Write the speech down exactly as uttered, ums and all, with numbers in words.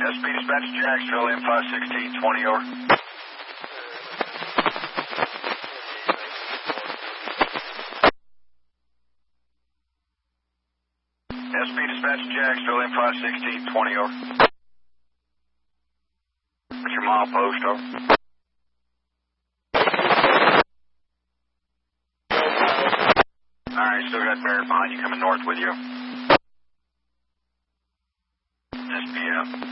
S P dispatch Jacksonville, M five sixteen twenty, over. S P dispatch Jacksonville, M five sixteen twenty, over. What's your mile post, over? Alright, still got Barrett behind you coming north with you. S P F.